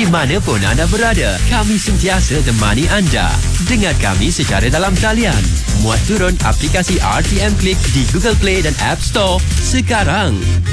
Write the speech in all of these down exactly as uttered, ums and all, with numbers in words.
Di mana pun anda berada, kami sentiasa temani anda. Dengar kami secara dalam talian. Muat turun aplikasi R T M Click di Google Play dan App Store sekarang.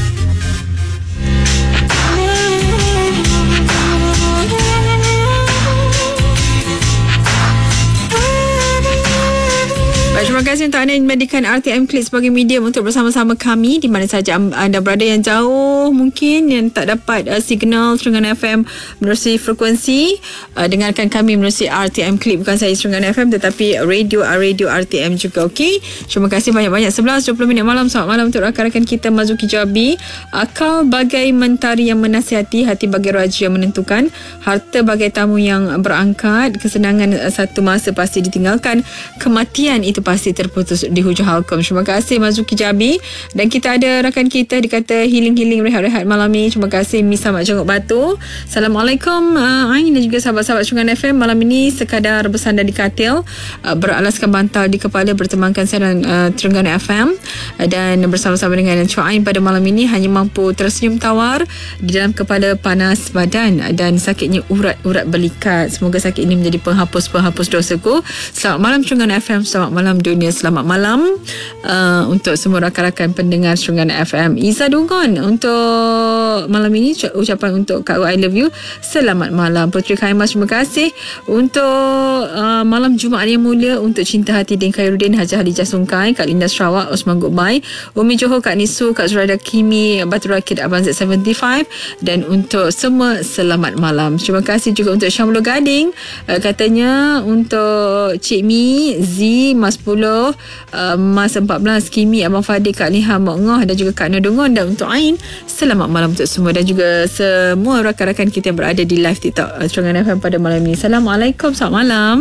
Baik, terima kasih untuk anda yang memberikan R T M Click sebagai medium untuk bersama-sama kami di mana saja anda berada yang jauh mungkin yang tak dapat uh, signal Terengganu F M menerusi frekuensi, uh, dengarkan kami menerusi R T M Click, bukan saya Terengganu F M tetapi radio radio R T M juga. Okey, terima kasih banyak-banyak. Sebelas dua puluh minit malam. Selamat malam untuk rakan-rakan kita. Mazuki Jabi, akal bagai mentari yang menasihati, hati bagai raja yang menentukan, harta bagai tamu yang berangkat, kesenangan uh, satu masa pasti ditinggalkan, kematian itu pasti terputus di hujung halkom. Terima kasih Mazuki Jabi. Dan kita ada rakan kita dikata healing-healing rehat-rehat malam ni. Terima kasih Misa Mak Jenguk Batu. Assalamualaikum uh, Ain dan juga sahabat-sahabat Terengganu F M. Malam ini sekadar bersandar di katil, uh, beralaskan bantal di kepala, bertemankan siaran uh, Terengganu F M, uh, dan bersama-sama dengan Cua Ain pada malam ini hanya mampu tersenyum tawar di dalam kepala, panas badan dan sakitnya urat-urat belikat. Semoga sakit ini menjadi penghapus-penghapus dosaku. Selamat malam Terengganu F M. Selamat malam dunia, selamat malam uh, untuk semua rakan-rakan pendengar Terengganu F M. Iza Dugon untuk malam ini, ucapan untuk Kak U I love you. Selamat malam Putri Khaimas, terima kasih untuk uh, malam Jumaat yang mulia, untuk Cinta Hati Din Khairuddin, Haji Hadijah Sungkai, Kak Linda Sarawak, Osman Goodbye, Umi Johor, Kak Nisu, Kak Zuraida Kimi, Batu Rakit, Abang Z tujuh puluh lima, dan untuk semua selamat malam. Terima kasih juga untuk Syamlo Gading, uh, katanya untuk Cik Mi, Z, Mas sepuluh, uh, Mas empat belas, Kimi, Abang Fadil, Kak Liha, Mak Ngoh dan juga Kak Nodongon, dan untuk Ain, selamat malam untuk semua dan juga semua rakan-rakan kita yang berada di live TikTok uh, Terengganu F M pada malam ini. Assalamualaikum, selamat malam.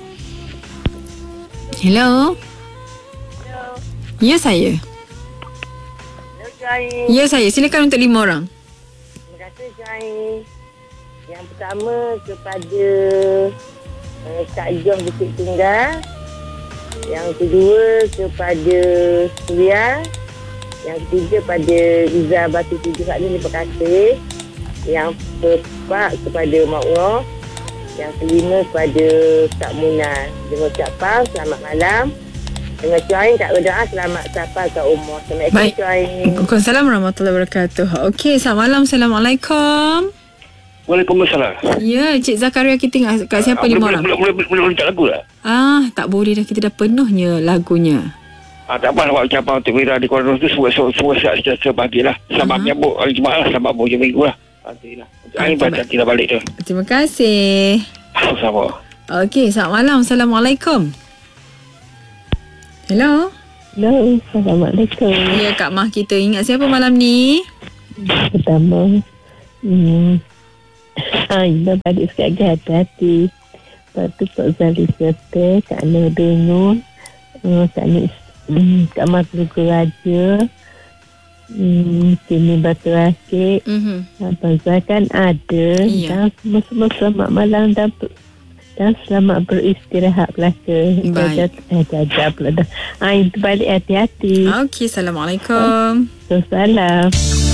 Hello. Hello. Ya, saya. Hello, Jai. Ya, saya. Silakan untuk lima orang. Terima kasih, Jai. Yang pertama kepada uh, Kak Jom Bukit Tunggal. Yang kedua kepada Surya. Yang ketiga pada Iza Batu Tujuh Kak Ni, terima kasih. Yang keempat kepada Mak Ngoh. Yang kelima kepada Kak Munah. Dengan ucapan selamat malam. Dengan Cuain Kak Reda'a, selamat sampai Kak Umar. Assalamualaikum Cuain. Waalaikumsalam warahmatullahi wabarakatuh. Okey, selamat malam. Assalamualaikum. Waalaikumsalam. Ya, Cik Zakaria, kita tengok kat siapa lima orang? Boleh boleh boleh letak lagu tak? Ah, tak boleh dah, kita dah penuhnya lagunya. Ah, tak apa, nak ucapan untuk Mira di Kuala Lumpur tu semua semua sihat sejahtera bahagialah. Selamat menyambut hari Jumaat lah, selamat berhujung minggu lah. Alhamdulillah. Untuk hari baca tidak balik tu. Terima kasih. Sama. Okey, selamat malam. Assalamualaikum. Hello. Hello, Assalamualaikum. Ya, Kak Mah kita. Ingat siapa malam ni? Pertama, hmm, Aina balik sekali hati-hati. Lepas tu Pak Zali kata, Kak Nur Dengun, uh, Kak Nis, um, Kak Matluku Raja, um, Kini Batu Rakit, Mhm. Abang Zal kan ada. Iya. Dan semua-semua selamat malam dan dan selamat beristirahat belaka. Baik. Eh, jajah pula dah. Ain balik hati-hati. Okey, Assalamualaikum. Salam.